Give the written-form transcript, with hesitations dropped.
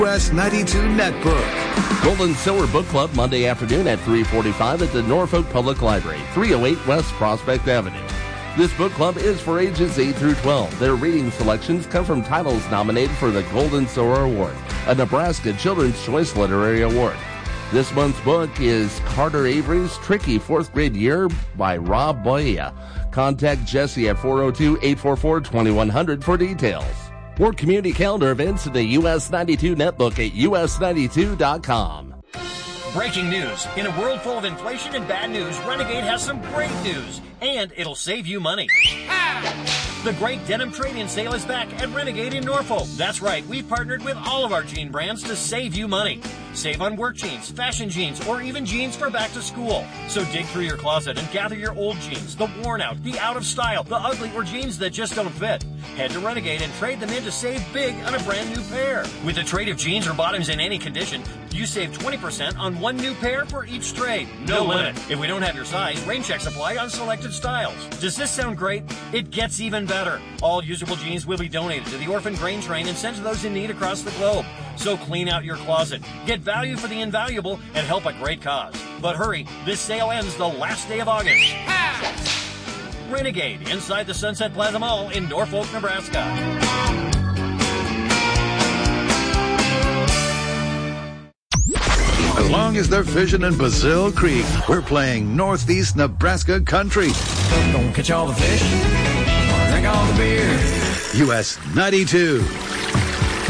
US 92 Netbook. Gold & Silver Book Club, Monday afternoon at 3:45 at the Norfolk Public Library, 308 West Prospect Avenue. This book club is for ages 8 through 12. Their reading selections come from titles nominated for the Gold & Silver Award, a Nebraska Children's Choice Literary Award. This month's book is Carter Avery's Tricky Fourth Grade Year by Rob Boya. Contact Jesse at 402-844-2100 for details. More community calendar events in the US 92 Netbook at us92.com. Breaking news. In a world full of inflation and bad news, Renegade has some great news, and it'll save you money. The great denim trade-in sale is back at Renegade in Norfolk. That's right, we've partnered with all of our jean brands to save you money. Save on work jeans, fashion jeans, or even jeans for back to school. So dig through your closet and gather your old jeans, the worn out, the out of style, the ugly, or jeans that just don't fit. Head to Renegade and trade them in to save big on a brand new pair. With a trade of jeans or bottoms in any condition, you save 20% on one new pair for each trade. No limit. If we don't have your size, rain checks apply on selected styles. Does this sound great? It gets even better. All usable jeans will be donated to the Orphan Grain Train and sent to those in need across the globe. So clean out your closet, get value for the invaluable, and help a great cause. But hurry, this sale ends the last day of August. Renegade, inside the Sunset Plaza Mall in Norfolk, Nebraska. As long as they're fishing in Bazille Creek, we're playing Northeast Nebraska country. Don't catch all the fish, drink all the beer. US 92.